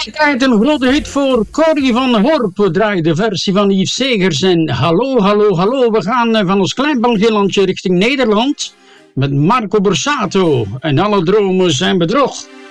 Tijd een grote hit voor Corrie van Horp. We draaien de versie van Yves Segers en Hallo, hallo, hallo. We gaan van ons klein Belgiëlandje richting Nederland met Marco Borsato. En alle dromen zijn bedrog.